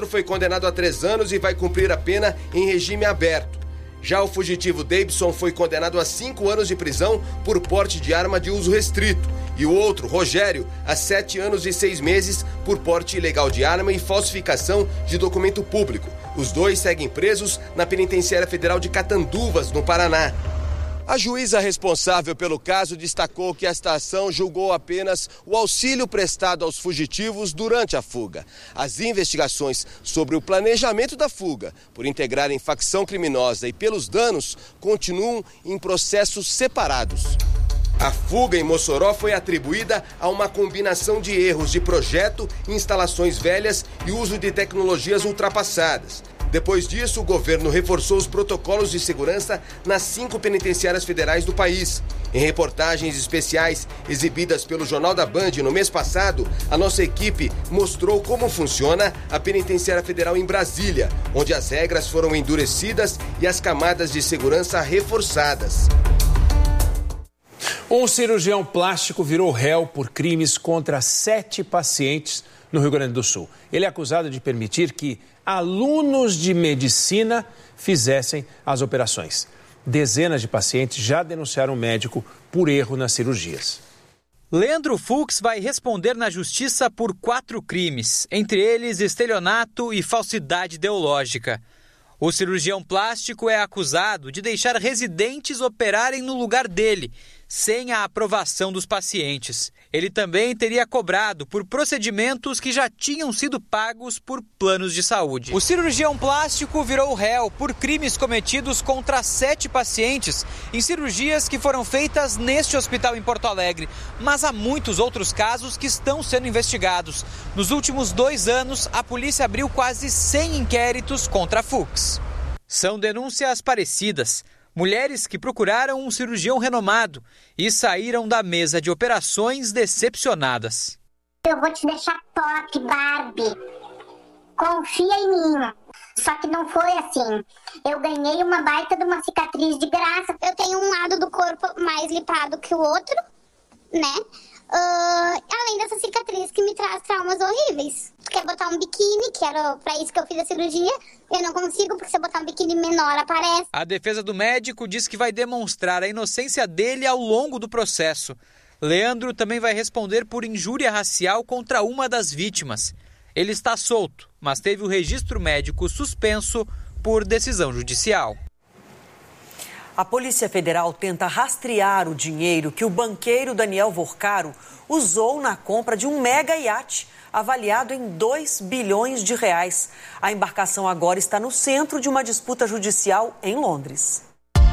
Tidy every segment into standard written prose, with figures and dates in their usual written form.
outro foi condenado a 3 anos e vai cumprir a pena em regime aberto. Já o fugitivo Davidson foi condenado a 5 anos de prisão por porte de arma de uso restrito. E o outro, Rogério, a 7 anos e 6 meses por porte ilegal de arma e falsificação de documento público. Os dois seguem presos na Penitenciária Federal de Catanduvas, no Paraná. A juíza responsável pelo caso destacou que esta ação julgou apenas o auxílio prestado aos fugitivos durante a fuga. As investigações sobre o planejamento da fuga, por integrarem facção criminosa e pelos danos, continuam em processos separados. A fuga em Mossoró foi atribuída a uma combinação de erros de projeto, instalações velhas e uso de tecnologias ultrapassadas. Depois disso, o governo reforçou os protocolos de segurança nas 5 penitenciárias federais do país. Em reportagens especiais exibidas pelo Jornal da Band no mês passado, a nossa equipe mostrou como funciona a Penitenciária Federal em Brasília, onde as regras foram endurecidas e as camadas de segurança reforçadas. Um cirurgião plástico virou réu por crimes contra 7 pacientes no Rio Grande do Sul. Ele é acusado de permitir que alunos de medicina fizessem as operações. Dezenas de pacientes já denunciaram o médico por erro nas cirurgias. Leandro Fux vai responder na justiça por 4 crimes, entre eles estelionato e falsidade ideológica. O cirurgião plástico é acusado de deixar residentes operarem no lugar dele, sem a aprovação dos pacientes. Ele também teria cobrado por procedimentos que já tinham sido pagos por planos de saúde. O cirurgião plástico virou réu por crimes cometidos contra 7 pacientes em cirurgias que foram feitas neste hospital em Porto Alegre. Mas há muitos outros casos que estão sendo investigados. Nos últimos 2 anos, a polícia abriu quase 100 inquéritos contra Fux. São denúncias parecidas. Mulheres que procuraram um cirurgião renomado e saíram da mesa de operações decepcionadas. Eu vou te deixar top, Barbie. Confia em mim. Só que não foi assim. Eu ganhei uma baita de uma cicatriz de graça. Eu tenho um lado do corpo mais lipado que o outro, né? Além dessa cicatriz que me traz traumas horríveis. Tu quer botar um biquíni, que era pra isso que eu fiz a cirurgia, eu não consigo, porque se eu botar um biquíni menor aparece. A defesa do médico diz que vai demonstrar a inocência dele ao longo do processo. Leandro também vai responder por injúria racial contra uma das vítimas. Ele está solto, mas teve o registro médico suspenso por decisão judicial. A Polícia Federal tenta rastrear o dinheiro que o banqueiro Daniel Vorcaro usou na compra de um mega iate avaliado em 2 bilhões de reais. A embarcação agora está no centro de uma disputa judicial em Londres.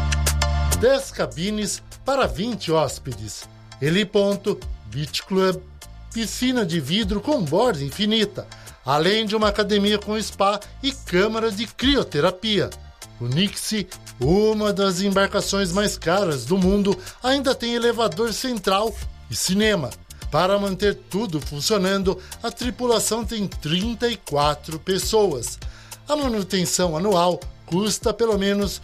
10 cabines para 20 hóspedes. Heliponto, beach club, piscina de vidro com borda infinita, além de uma academia com spa e câmara de crioterapia. O Nixie, uma das embarcações mais caras do mundo, ainda tem elevador central e cinema. Para manter tudo funcionando, a tripulação tem 34 pessoas. A manutenção anual custa pelo menos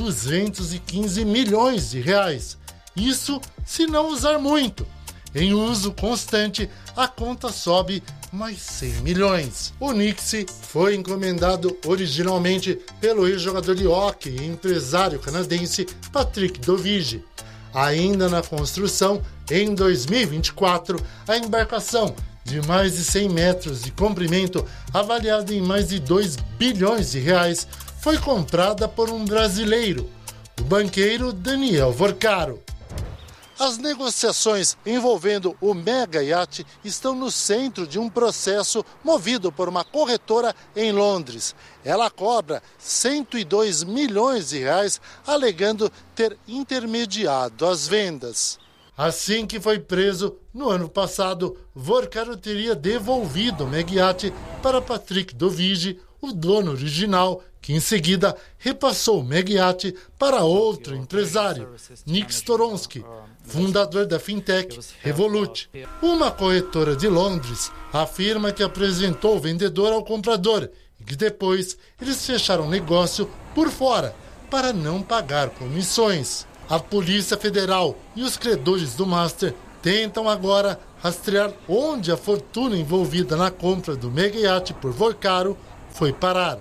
215 milhões de reais. Isso se não usar muito. Em uso constante, a conta sobe mais 100 milhões. O Nixie foi encomendado originalmente pelo ex-jogador de hóquei e empresário canadense Patrick Dovigi. Ainda na construção, em 2024, a embarcação de mais de 100 metros de comprimento, avaliada em mais de 2 bilhões de reais, foi comprada por um brasileiro, o banqueiro Daniel Vorcaro. As negociações envolvendo o mega iate estão no centro de um processo movido por uma corretora em Londres. Ela cobra 102 milhões de reais, alegando ter intermediado as vendas. Assim que foi preso, no ano passado, Vorcaro teria devolvido o mega iate para Patrick Dovigi, o dono original, que em seguida repassou o mega iate para outro empresário, Nick Storonsky, fundador da fintech Revolut. Uma corretora de Londres afirma que apresentou o vendedor ao comprador e que depois eles fecharam o negócio por fora para não pagar comissões. A Polícia Federal e os credores do Master tentam agora rastrear onde a fortuna envolvida na compra do mega iate por Vorcaro foi parar.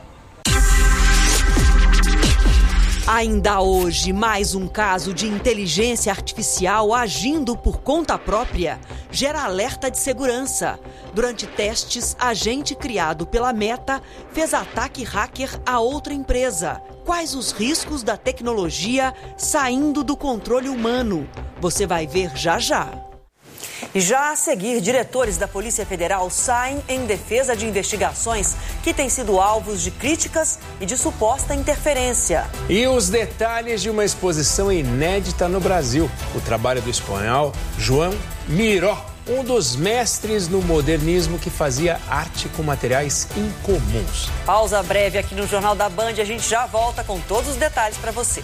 Ainda hoje, mais um caso de inteligência artificial agindo por conta própria gera alerta de segurança. Durante testes, agente criado pela Meta fez ataque hacker a outra empresa. Quais os riscos da tecnologia saindo do controle humano? Você vai ver já já. E já a seguir, diretores da Polícia Federal saem em defesa de investigações que têm sido alvos de críticas e de suposta interferência. E os detalhes de uma exposição inédita no Brasil. O trabalho do espanhol João Miró, um dos mestres no modernismo que fazia arte com materiais incomuns. Pausa breve aqui no Jornal da Band, a gente já volta com todos os detalhes para você.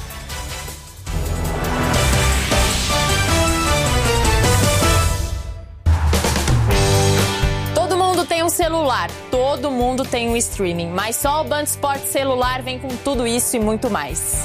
Tem um celular, todo mundo tem um streaming, mas só o Band Esportes celular vem com tudo isso e muito mais.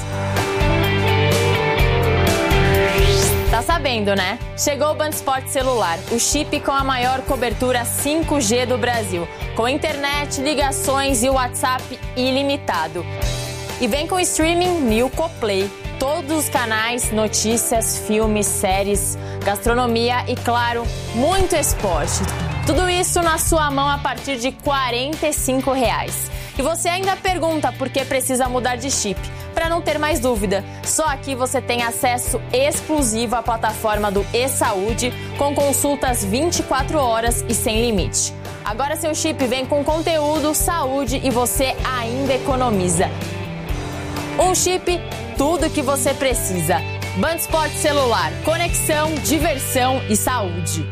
Tá sabendo, né? Chegou o Band Esportes celular, o chip com a maior cobertura 5G do Brasil, com internet, ligações e WhatsApp ilimitado. E vem com streaming Milko Play. Todos os canais, notícias, filmes, séries, gastronomia e, claro, muito esporte. Tudo isso na sua mão a partir de R$ 45. E você ainda pergunta por que precisa mudar de chip. Para não ter mais dúvida, só aqui você tem acesso exclusivo à plataforma do eSaúde, com consultas 24 horas e sem limite. Agora seu chip vem com conteúdo, saúde e você ainda economiza. Um chip, tudo que você precisa. Band Esportes celular, conexão, diversão e saúde.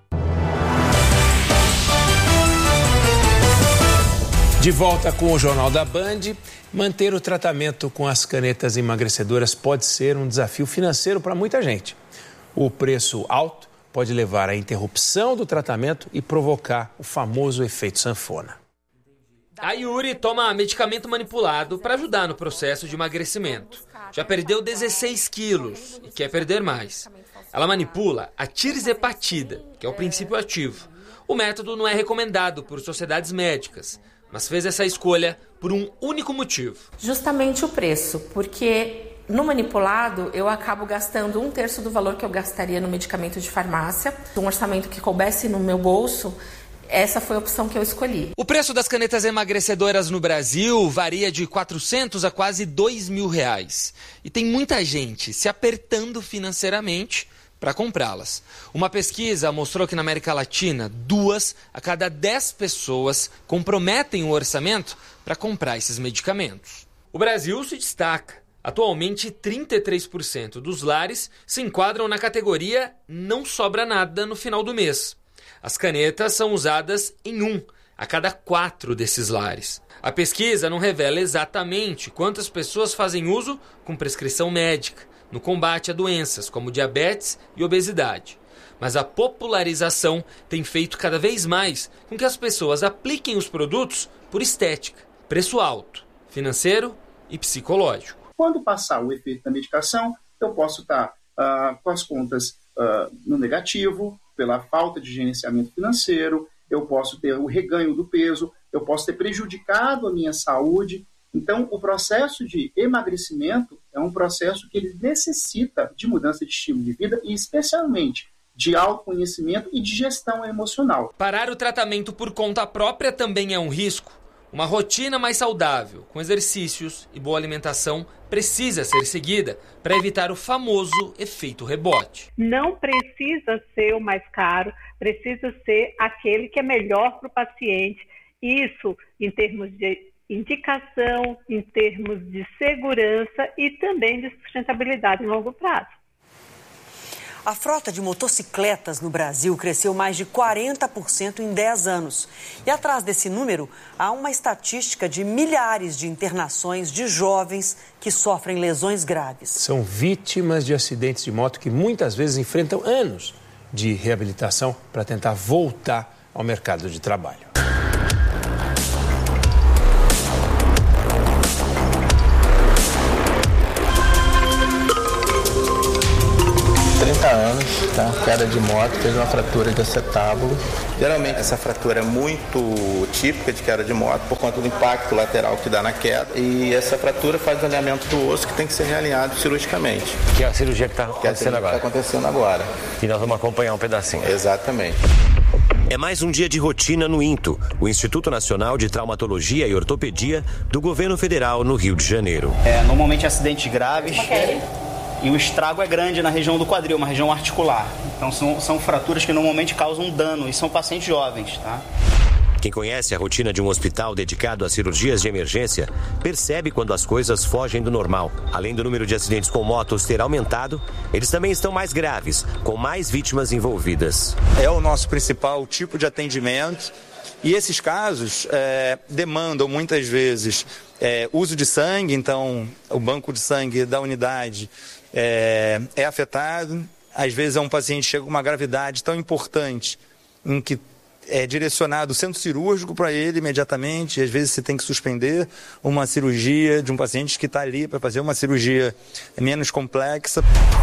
De volta com o Jornal da Band, manter o tratamento com as canetas emagrecedoras pode ser um desafio financeiro para muita gente. O preço alto pode levar à interrupção do tratamento e provocar o famoso efeito sanfona. A Yuri toma medicamento manipulado para ajudar no processo de emagrecimento. Já perdeu 16 quilos e quer perder mais. Ela manipula a tirzepatida, que é o princípio ativo. O método não é recomendado por sociedades médicas, mas fez essa escolha por um único motivo. Justamente o preço, porque no manipulado eu acabo gastando 1/3 do valor que eu gastaria no medicamento de farmácia. Um orçamento que coubesse no meu bolso, essa foi a opção que eu escolhi. O preço das canetas emagrecedoras no Brasil varia de 400 a quase R$2.000. E tem muita gente se apertando financeiramente para comprá-las. Uma pesquisa mostrou que na América Latina, 2 a cada 10 pessoas comprometem o orçamento para comprar esses medicamentos. O Brasil se destaca. Atualmente, 33% dos lares se enquadram na categoria não sobra nada no final do mês. As canetas são usadas em 1 a cada 4 desses lares. A pesquisa não revela exatamente quantas pessoas fazem uso com prescrição médica no combate a doenças como diabetes e obesidade. Mas a popularização tem feito cada vez mais com que as pessoas apliquem os produtos por estética, preço alto, financeiro e psicológico. Quando passar o efeito da medicação, eu posso estar com as contas no negativo, pela falta de gerenciamento financeiro, eu posso ter o reganho do peso, eu posso ter prejudicado a minha saúde. Então, o processo de emagrecimento é um processo que ele necessita de mudança de estilo de vida e, especialmente, de autoconhecimento e de gestão emocional. Parar o tratamento por conta própria também é um risco. Uma rotina mais saudável, com exercícios e boa alimentação, precisa ser seguida para evitar o famoso efeito rebote. Não precisa ser o mais caro, precisa ser aquele que é melhor para o paciente. Isso em termos de indicação, em termos de segurança e também de sustentabilidade em longo prazo. A frota de motocicletas no Brasil cresceu mais de 40% em 10 anos. E atrás desse número, há uma estatística de milhares de internações de jovens que sofrem lesões graves. São vítimas de acidentes de moto que muitas vezes enfrentam anos de reabilitação para tentar voltar ao mercado de trabalho. Anos, tá? uma queda de moto, fez uma fratura de acetábulo. Geralmente essa fratura é muito típica de queda de moto por conta do impacto lateral que dá na queda, e essa fratura faz o alinhamento do osso que tem que ser realinhado cirurgicamente. Que é a cirurgia que está acontecendo agora. Está acontecendo agora. E nós vamos acompanhar um pedacinho. Exatamente. É mais um dia de rotina no INTO, o Instituto Nacional de Traumatologia e Ortopedia do Governo Federal no Rio de Janeiro. Normalmente acidentes graves e o estrago é grande na região do quadril, uma região articular. Então são fraturas que normalmente causam dano e são pacientes jovens, tá? Quem conhece a rotina de um hospital dedicado a cirurgias de emergência percebe quando as coisas fogem do normal. Além do número de acidentes com motos ter aumentado, eles também estão mais graves, com mais vítimas envolvidas. É o nosso principal tipo de atendimento e esses casos demandam muitas vezes uso de sangue, então o banco de sangue da unidade é afetado. Às vezes é um paciente que chega com uma gravidade tão importante em que é direcionado o centro cirúrgico para ele imediatamente, e às vezes você tem que suspender uma cirurgia de um paciente que está ali para fazer uma cirurgia menos complexa.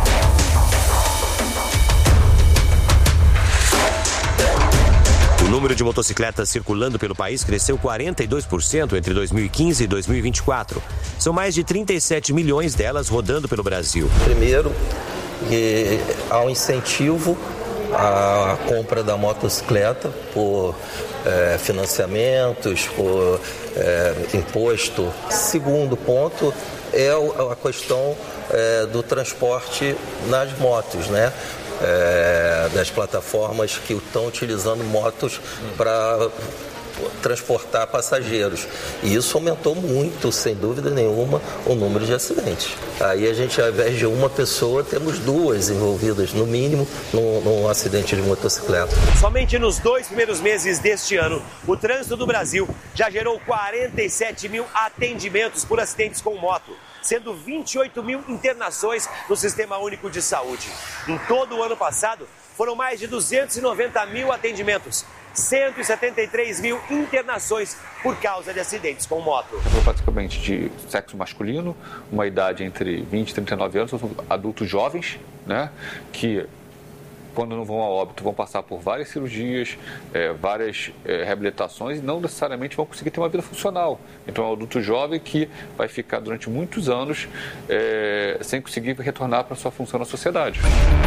O número de motocicletas circulando pelo país cresceu 42% entre 2015 e 2024. São mais de 37 milhões delas rodando pelo Brasil. Primeiro, há um incentivo à compra da motocicleta por financiamentos, por imposto. Segundo ponto é a questão do transporte nas motos, né? Das plataformas que estão utilizando motos para transportar passageiros. E isso aumentou muito, sem dúvida nenhuma, o número de acidentes. Aí a gente, ao invés de uma pessoa, temos duas envolvidas, no mínimo, num acidente de motocicleta. Somente nos 2 primeiros meses deste ano, o trânsito do Brasil já gerou 47 mil atendimentos por acidentes com moto, sendo 28 mil internações no Sistema Único de Saúde. Em todo o ano passado, foram mais de 290 mil atendimentos, 173 mil internações por causa de acidentes com moto. Praticamente de sexo masculino, uma idade entre 20 e 39 anos, são adultos jovens, né, que quando não vão a óbito vão passar por várias cirurgias, várias reabilitações e não necessariamente vão conseguir ter uma vida funcional. Então é um adulto jovem que vai ficar durante muitos anos sem conseguir retornar para a sua função na sociedade.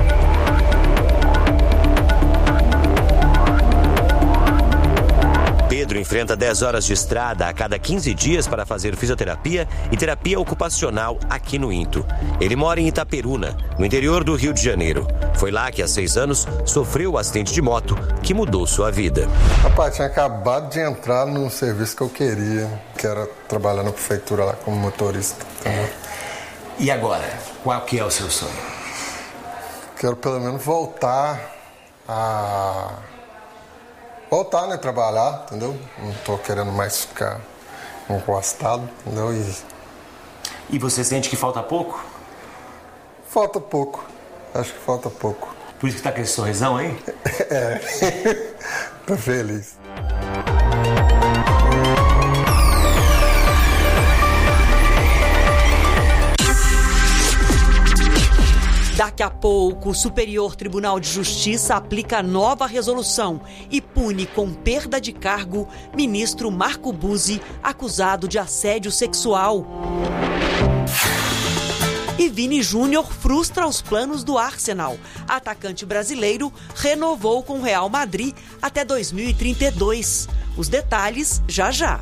Pedro enfrenta 10 horas de estrada a cada 15 dias para fazer fisioterapia e terapia ocupacional aqui no INTO. Ele mora em Itaperuna, no interior do Rio de Janeiro. Foi lá que há 6 anos sofreu o acidente de moto que mudou sua vida. Rapaz, tinha acabado de entrar no serviço que eu queria, que era trabalhar na prefeitura lá como motorista. E agora? Qual que é o seu sonho? Quero pelo menos voltar, né, trabalhar, entendeu? Não tô querendo mais ficar encostado, entendeu? E você sente que falta pouco? Falta pouco, acho que falta pouco. Por isso que tá com esse sorrisão aí? Tô feliz. Daqui a pouco, o Superior Tribunal de Justiça aplica nova resolução e pune com perda de cargo ministro Marco Buzzi, acusado de assédio sexual. E Vini Júnior frustra os planos do Arsenal. Atacante brasileiro renovou com o Real Madrid até 2032. Os detalhes já já.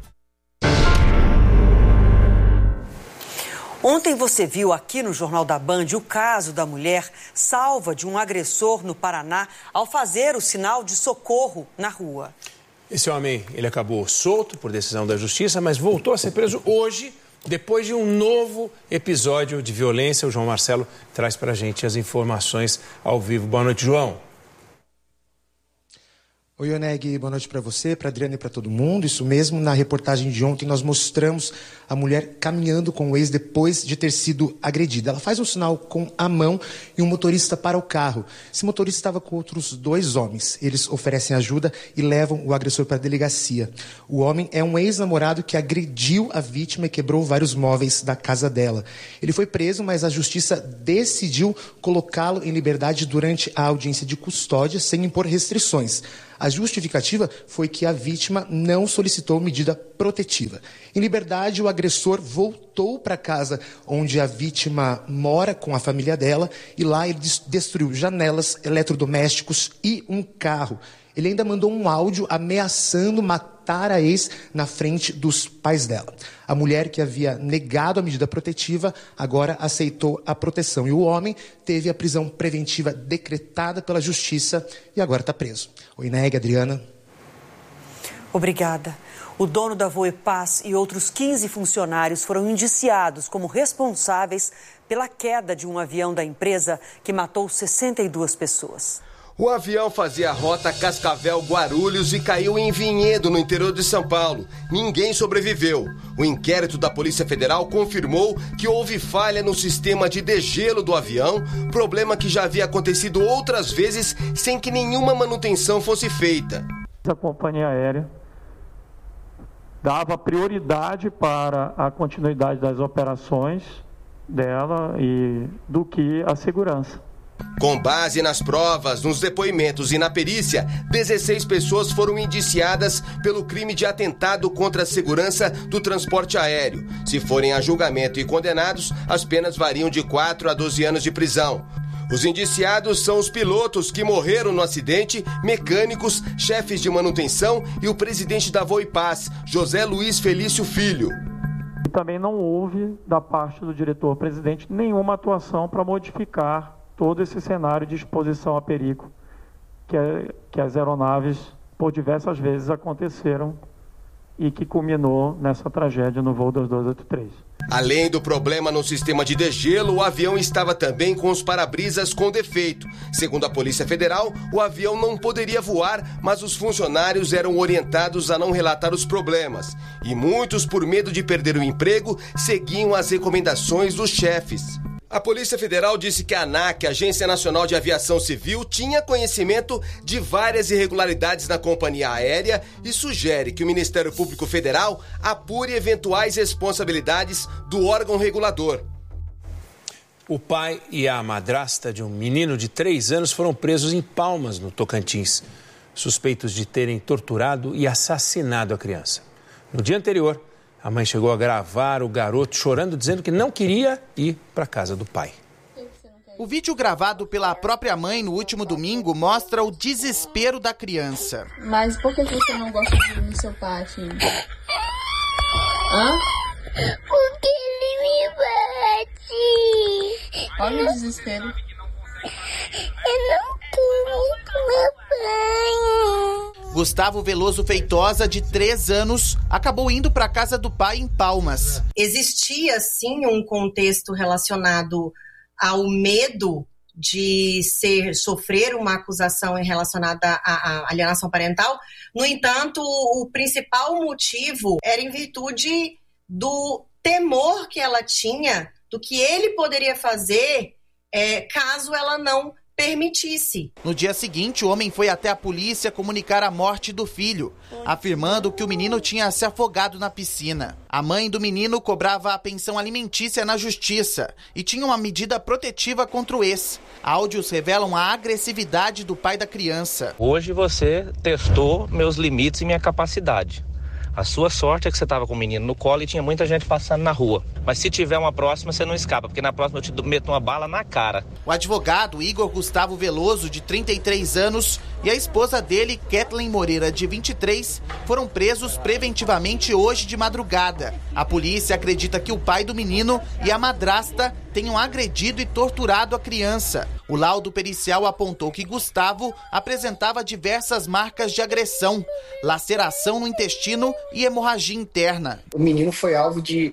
Ontem você viu aqui no Jornal da Band o caso da mulher salva de um agressor no Paraná ao fazer o sinal de socorro na rua. Esse homem, ele acabou solto por decisão da justiça, mas voltou a ser preso hoje, depois de um novo episódio de violência. O João Marcelo traz pra gente as informações ao vivo. Boa noite, João. Oi, Oneg, boa noite para você, para Adriana e para todo mundo. Isso mesmo, na reportagem de ontem nós mostramos a mulher caminhando com o ex depois de ter sido agredida. Ela faz um sinal com a mão e um motorista para o carro. Esse motorista estava com outros 2 homens. Eles oferecem ajuda e levam o agressor para a delegacia. O homem é um ex-namorado que agrediu a vítima e quebrou vários móveis da casa dela. Ele foi preso, mas a justiça decidiu colocá-lo em liberdade durante a audiência de custódia, sem impor restrições. A justificativa foi que a vítima não solicitou medida protetiva. Em liberdade, o agressor voltou para a casa onde a vítima mora com a família dela e lá ele destruiu janelas, eletrodomésticos e um carro. Ele ainda mandou um áudio ameaçando matar a ex na frente dos pais dela. A mulher, que havia negado a medida protetiva, agora aceitou a proteção. E o homem teve a prisão preventiva decretada pela justiça e agora está preso. Oi, Neg, Adriana. Obrigada. O dono da Voepaz e outros 15 funcionários foram indiciados como responsáveis pela queda de um avião da empresa que matou 62 pessoas. O avião fazia a rota Cascavel-Guarulhos e caiu em Vinhedo, no interior de São Paulo. Ninguém sobreviveu. O inquérito da Polícia Federal confirmou que houve falha no sistema de degelo do avião, problema que já havia acontecido outras vezes sem que nenhuma manutenção fosse feita. A companhia aérea dava prioridade para a continuidade das operações dela e do que a segurança. Com base nas provas, nos depoimentos e na perícia, 16 pessoas foram indiciadas pelo crime de atentado contra a segurança do transporte aéreo. Se forem a julgamento e condenados, as penas variam de 4 a 12 anos de prisão. Os indiciados são os pilotos que morreram no acidente, mecânicos, chefes de manutenção e o presidente da Voepaz, José Luiz Felício Filho. E também não houve, da parte do diretor-presidente, nenhuma atuação para modificar todo esse cenário de exposição a perigo que as aeronaves, por diversas vezes, aconteceram e que culminou nessa tragédia no voo 2283. Além do problema no sistema de degelo, o avião estava também com os para-brisas com defeito. Segundo a Polícia Federal, o avião não poderia voar, mas os funcionários eram orientados a não relatar os problemas. E muitos, por medo de perder o emprego, seguiam as recomendações dos chefes. A Polícia Federal disse que a ANAC, Agência Nacional de Aviação Civil, tinha conhecimento de várias irregularidades na companhia aérea e sugere que o Ministério Público Federal apure eventuais responsabilidades do órgão regulador. O pai e a madrasta de um menino de 3 anos foram presos em Palmas, no Tocantins, suspeitos de terem torturado e assassinado a criança. No dia anterior, a mãe chegou a gravar o garoto chorando, dizendo que não queria ir para a casa do pai. O vídeo gravado pela própria mãe no último domingo mostra o desespero da criança. Mas por que você não gosta de ir no seu pai, filho? Hã? Porque ele me bate. Olha o desespero. Eu não quero ir com meu pai. Gustavo Veloso Feitosa, de 3 anos, acabou indo para a casa do pai em Palmas. Existia, sim, um contexto relacionado ao medo de sofrer uma acusação relacionada à alienação parental. No entanto, o principal motivo era em virtude do temor que ela tinha do que ele poderia fazer caso ela não permitisse. No dia seguinte, o homem foi até a polícia comunicar a morte do filho, afirmando que o menino tinha se afogado na piscina. A mãe do menino cobrava a pensão alimentícia na justiça e tinha uma medida protetiva contra o ex. Áudios revelam a agressividade do pai da criança. Hoje você testou meus limites e minha capacidade. A sua sorte é que você estava com o menino no colo e tinha muita gente passando na rua. Mas se tiver uma próxima, você não escapa, porque na próxima eu te meto uma bala na cara. O advogado Igor Gustavo Veloso, de 33 anos, e a esposa dele, Kathleen Moreira, de 23, foram presos preventivamente hoje de madrugada. A polícia acredita que o pai do menino e a madrasta tenham agredido e torturado a criança. O laudo pericial apontou que Gustavo apresentava diversas marcas de agressão, laceração no intestino e hemorragia interna. O menino foi alvo de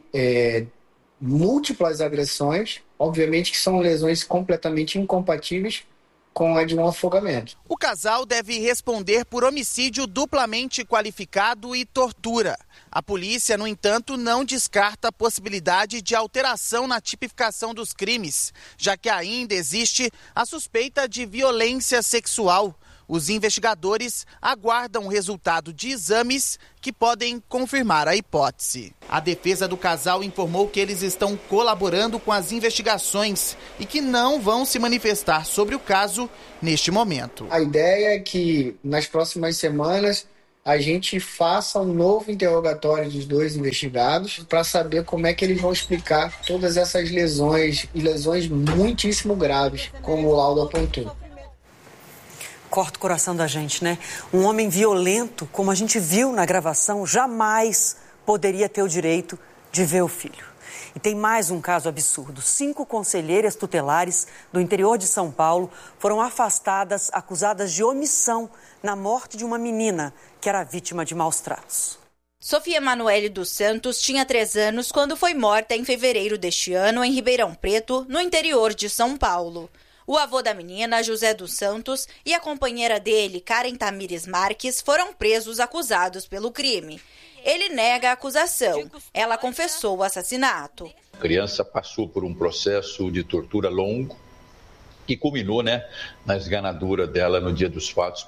múltiplas agressões, obviamente que são lesões completamente incompatíveis com a de um afogamento. O casal deve responder por homicídio duplamente qualificado e tortura. A polícia, no entanto, não descarta a possibilidade de alteração na tipificação dos crimes, já que ainda existe a suspeita de violência sexual. Os investigadores aguardam o resultado de exames que podem confirmar a hipótese. A defesa do casal informou que eles estão colaborando com as investigações e que não vão se manifestar sobre o caso neste momento. A ideia é que nas próximas semanas a gente faça um novo interrogatório dos dois investigados para saber como é que eles vão explicar todas essas lesões, e lesões muitíssimo graves, como o laudo apontou. Corta o coração da gente, né? Um homem violento, como a gente viu na gravação, jamais poderia ter o direito de ver o filho. E tem mais um caso absurdo. 5 conselheiras tutelares do interior de São Paulo foram afastadas, acusadas de omissão na morte de uma menina que era vítima de maus tratos. Sofia Emanuele dos Santos tinha 3 anos quando foi morta em fevereiro deste ano em Ribeirão Preto, no interior de São Paulo. O avô da menina, José dos Santos, e a companheira dele, Karen Tamires Marques, foram presos acusados pelo crime. Ele nega a acusação. Ela confessou o assassinato. A criança passou por um processo de tortura longo que culminou, na esganadura dela no dia dos fatos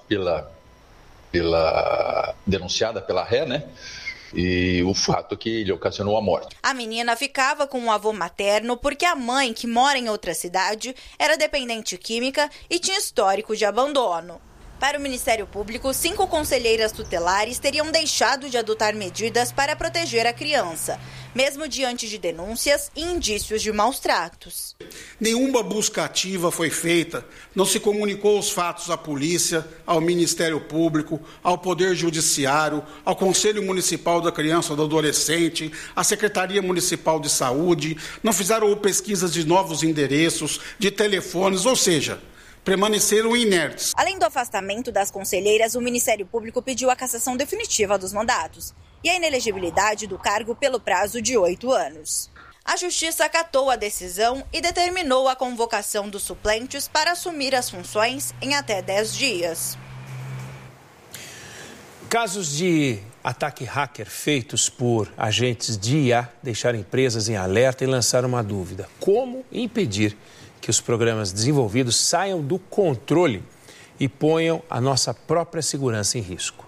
denunciada pela ré, e o fato que lhe ocasionou a morte. A menina ficava com o avô materno porque a mãe, que mora em outra cidade, era dependente química e tinha histórico de abandono. Para o Ministério Público, 5 conselheiras tutelares teriam deixado de adotar medidas para proteger a criança, mesmo diante de denúncias e indícios de maus tratos. Nenhuma busca ativa foi feita, não se comunicou os fatos à polícia, ao Ministério Público, ao Poder Judiciário, ao Conselho Municipal da Criança e do Adolescente, à Secretaria Municipal de Saúde, não fizeram pesquisas de novos endereços, de telefones, ou seja, permaneceram inertes. Além do afastamento das conselheiras, o Ministério Público pediu a cassação definitiva dos mandatos e a inelegibilidade do cargo pelo prazo de 8 anos. A Justiça acatou a decisão e determinou a convocação dos suplentes para assumir as funções em até 10 dias. Casos de ataque hacker feitos por agentes de IA deixaram empresas em alerta e lançaram uma dúvida: como impedir que os programas desenvolvidos saiam do controle e ponham a nossa própria segurança em risco?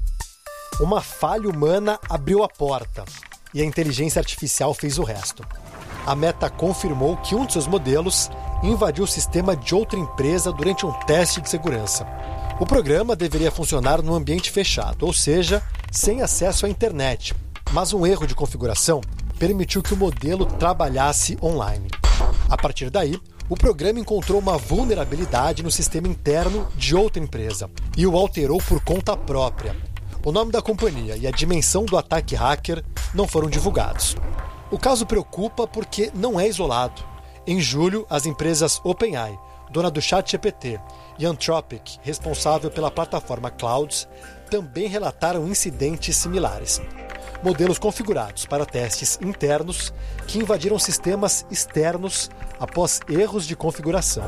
Uma falha humana abriu a porta e a inteligência artificial fez o resto. A Meta confirmou que um de seus modelos invadiu o sistema de outra empresa durante um teste de segurança. O programa deveria funcionar num ambiente fechado, ou seja, sem acesso à internet, mas um erro de configuração permitiu que o modelo trabalhasse online. A partir daí, o programa encontrou uma vulnerabilidade no sistema interno de outra empresa e o alterou por conta própria. O nome da companhia e a dimensão do ataque hacker não foram divulgados. O caso preocupa porque não é isolado. Em julho, as empresas OpenAI, dona do ChatGPT, e Anthropic, responsável pela plataforma Clouds, também relataram incidentes similares. Modelos configurados para testes internos que invadiram sistemas externos após erros de configuração.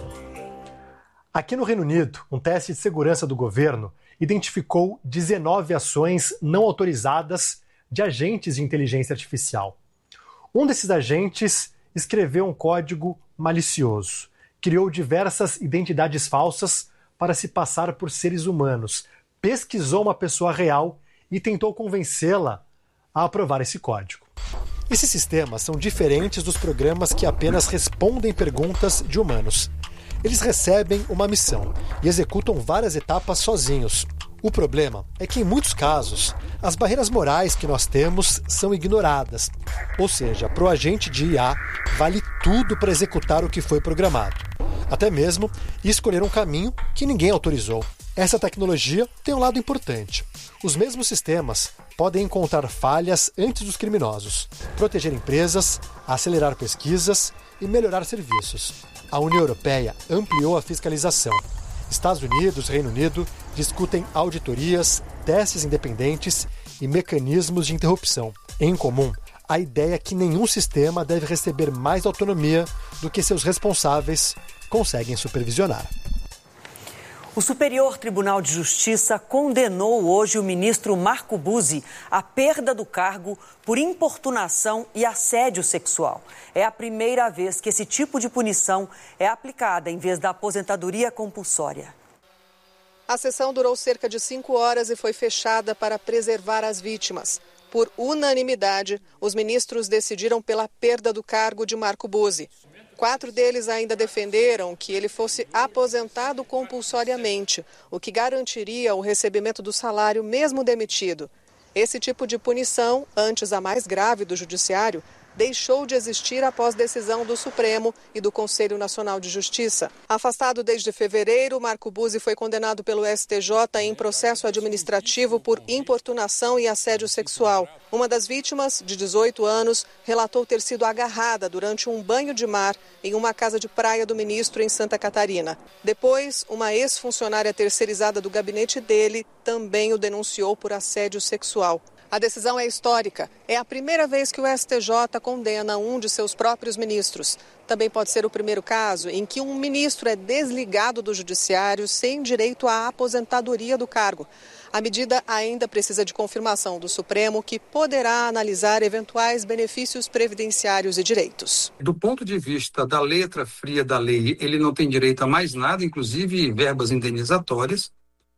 Aqui no Reino Unido, um teste de segurança do governo identificou 19 ações não autorizadas de agentes de inteligência artificial. Um desses agentes escreveu um código malicioso, criou diversas identidades falsas para se passar por seres humanos, pesquisou uma pessoa real e tentou convencê-la a aprovar esse código. Esses sistemas são diferentes dos programas que apenas respondem perguntas de humanos. Eles recebem uma missão e executam várias etapas sozinhos. O problema é que, em muitos casos, as barreiras morais que nós temos são ignoradas. Ou seja, para o agente de IA, vale tudo para executar o que foi programado. Até mesmo escolher um caminho que ninguém autorizou. Essa tecnologia tem um lado importante. Os mesmos sistemas podem encontrar falhas antes dos criminosos, proteger empresas, acelerar pesquisas e melhorar serviços. A União Europeia ampliou a fiscalização. Estados Unidos e Reino Unido discutem auditorias, testes independentes e mecanismos de interrupção. Em comum, a ideia é que nenhum sistema deve receber mais autonomia do que seus responsáveis conseguem supervisionar. O Superior Tribunal de Justiça condenou hoje o ministro Marco Buzzi à perda do cargo por importunação e assédio sexual. É a primeira vez que esse tipo de punição é aplicada em vez da aposentadoria compulsória. A sessão durou cerca de 5 horas e foi fechada para preservar as vítimas. Por unanimidade, os ministros decidiram pela perda do cargo de Marco Buzzi. 4 deles ainda defenderam que ele fosse aposentado compulsoriamente, o que garantiria o recebimento do salário mesmo demitido. Esse tipo de punição, antes a mais grave do Judiciário, deixou de existir após decisão do Supremo e do Conselho Nacional de Justiça. Afastado desde fevereiro, Marco Buzzi foi condenado pelo STJ em processo administrativo por importunação e assédio sexual. Uma das vítimas, de 18 anos, relatou ter sido agarrada durante um banho de mar em uma casa de praia do ministro em Santa Catarina. Depois, uma ex-funcionária terceirizada do gabinete dele também o denunciou por assédio sexual. A decisão é histórica. É a primeira vez que o STJ condena um de seus próprios ministros. Também pode ser o primeiro caso em que um ministro é desligado do judiciário sem direito à aposentadoria do cargo. A medida ainda precisa de confirmação do Supremo, que poderá analisar eventuais benefícios previdenciários e direitos. Do ponto de vista da letra fria da lei, ele não tem direito a mais nada, inclusive verbas indenizatórias.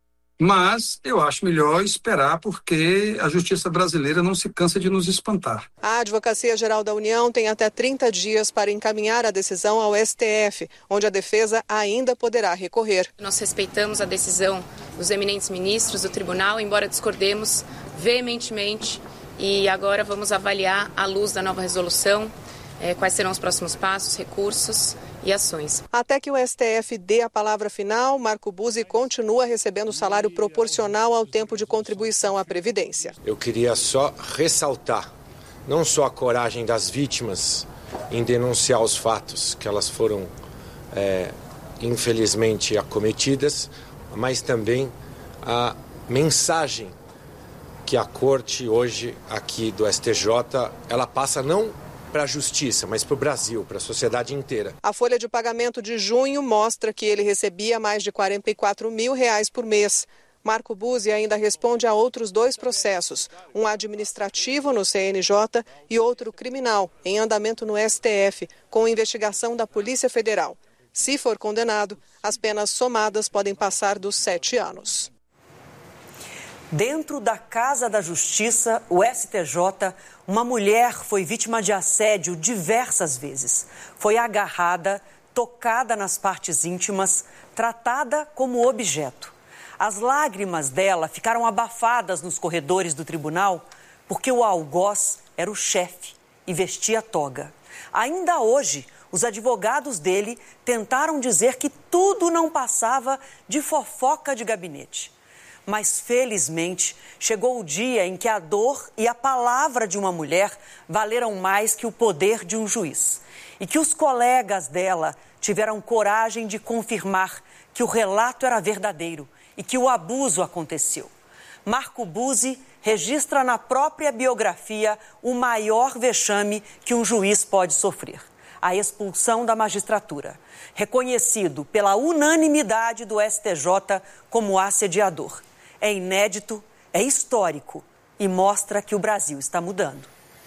Mas eu acho melhor esperar, porque a justiça brasileira não se cansa de nos espantar. A Advocacia Geral da União tem até 30 dias para encaminhar a decisão ao STF, onde a defesa ainda poderá recorrer. Nós respeitamos a decisão dos eminentes ministros do tribunal, embora discordemos veementemente, e agora vamos avaliar, à luz da nova resolução, quais serão os próximos passos, recursos e ações. Até que o STF dê a palavra final, Marco Buzzi continua recebendo salário proporcional ao tempo de contribuição à Previdência. Eu queria só ressaltar não só a coragem das vítimas em denunciar os fatos que elas foram infelizmente acometidas, mas também a mensagem que a Corte hoje aqui do STJ, ela passa não para a justiça, mas para o Brasil, para a sociedade inteira. A folha de pagamento de junho mostra que ele recebia mais de R$44 mil por mês. Marco Buzzi ainda responde a outros 2 processos, um administrativo no CNJ e outro criminal, em andamento no STF, com investigação da Polícia Federal. Se for condenado, as penas somadas podem passar dos 7 anos. Dentro da Casa da Justiça, o STJ, uma mulher foi vítima de assédio diversas vezes. Foi agarrada, tocada nas partes íntimas, tratada como objeto. As lágrimas dela ficaram abafadas nos corredores do tribunal porque o algoz era o chefe e vestia toga. Ainda hoje, os advogados dele tentaram dizer que tudo não passava de fofoca de gabinete. Mas, felizmente, chegou o dia em que a dor e a palavra de uma mulher valeram mais que o poder de um juiz. E que os colegas dela tiveram coragem de confirmar que o relato era verdadeiro e que o abuso aconteceu. Marco Buzzi registra na própria biografia o maior vexame que um juiz pode sofrer: a expulsão da magistratura, reconhecido pela unanimidade do STJ como assediador. É inédito, é histórico e mostra que o Brasil está mudando.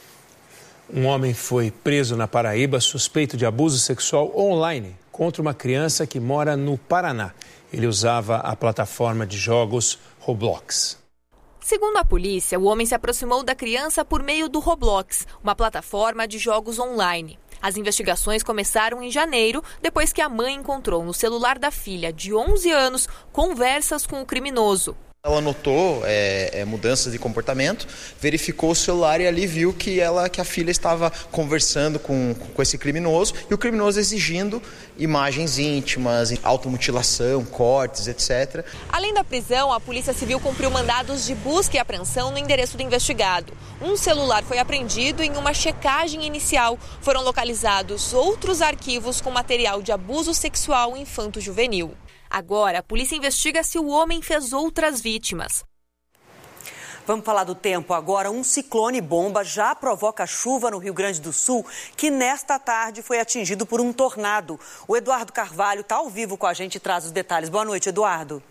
Um homem foi preso na Paraíba suspeito de abuso sexual online contra uma criança que mora no Paraná. Ele usava a plataforma de jogos Roblox. Segundo a polícia, o homem se aproximou da criança por meio do Roblox, uma plataforma de jogos online. As investigações começaram em janeiro, depois que a mãe encontrou no celular da filha, de 11 anos, conversas com o criminoso. Ela notou mudanças de comportamento, verificou o celular e ali viu que a filha estava conversando com esse criminoso e o criminoso exigindo imagens íntimas, automutilação, cortes, etc. Além da prisão, a Polícia Civil cumpriu mandados de busca e apreensão no endereço do investigado. Um celular foi apreendido em uma checagem inicial. Foram localizados outros arquivos com material de abuso sexual infanto-juvenil. Agora, a polícia investiga se o homem fez outras vítimas. Vamos falar do tempo agora. Um ciclone bomba já provoca chuva no Rio Grande do Sul, que nesta tarde foi atingido por um tornado. O Eduardo Carvalho está ao vivo com a gente e traz os detalhes. Boa noite, Eduardo.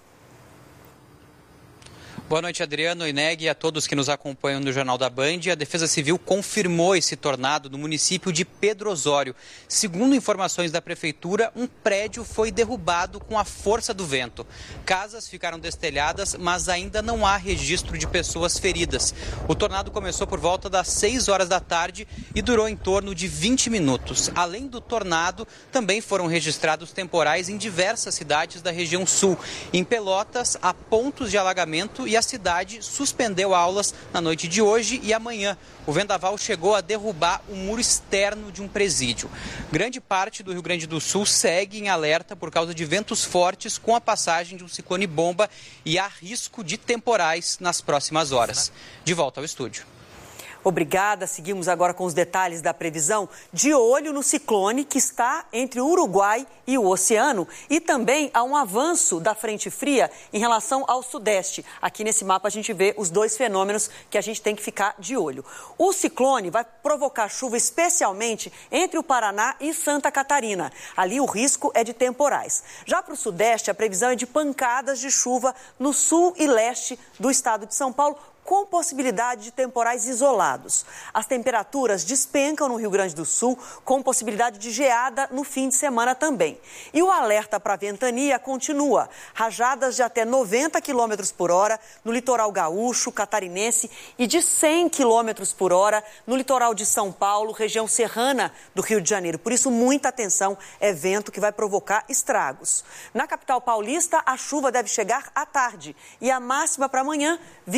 Boa noite, Adriano, Ineg e a todos que nos acompanham no Jornal da Band. A Defesa Civil confirmou esse tornado no município de Pedro Osório. Segundo informações da Prefeitura, um prédio foi derrubado com a força do vento. Casas ficaram destelhadas, mas ainda não há registro de pessoas feridas. O tornado começou por volta das 6 horas da tarde e durou em torno de 20 minutos. Além do tornado, também foram registrados temporais em diversas cidades da região sul. Em Pelotas, há pontos de alagamento e a cidade suspendeu aulas na noite de hoje e amanhã. O vendaval chegou a derrubar o muro externo de um presídio. Grande parte do Rio Grande do Sul segue em alerta por causa de ventos fortes com a passagem de um ciclone bomba e há risco de temporais nas próximas horas. De volta ao estúdio. Obrigada. Seguimos agora com os detalhes da previsão. De olho no ciclone que está entre o Uruguai e o oceano. E também há um avanço da frente fria em relação ao sudeste. Aqui nesse mapa a gente vê os dois fenômenos que a gente tem que ficar de olho. O ciclone vai provocar chuva especialmente entre o Paraná e Santa Catarina. Ali o risco é de temporais. Já para o sudeste, a previsão é de pancadas de chuva no sul e leste do estado de São Paulo, com possibilidade de temporais isolados. As temperaturas despencam no Rio Grande do Sul, com possibilidade de geada no fim de semana também. E o alerta para ventania continua. Rajadas de até 90 km por hora no litoral gaúcho, catarinense e de 100 km por hora no litoral de São Paulo, região serrana do Rio de Janeiro. Por isso, muita atenção, é vento que vai provocar estragos. Na capital paulista, a chuva deve chegar à tarde e a máxima para amanhã,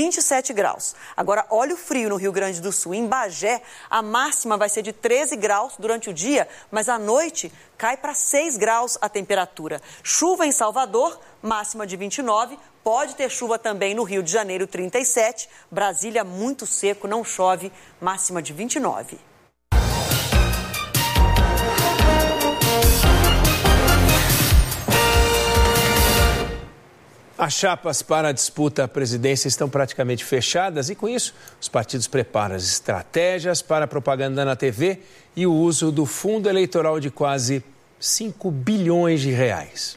27 graus. Agora, olha o frio no Rio Grande do Sul. Em Bagé, a máxima vai ser de 13 graus durante o dia, mas à noite cai para 6 graus a temperatura. Chuva em Salvador, máxima de 29. Pode ter chuva também no Rio de Janeiro, 37. Brasília, muito seco, não chove, máxima de 29. As chapas para a disputa à presidência estão praticamente fechadas e, com isso, os partidos preparam as estratégias para a propaganda na TV e o uso do fundo eleitoral de quase 5 bilhões de reais.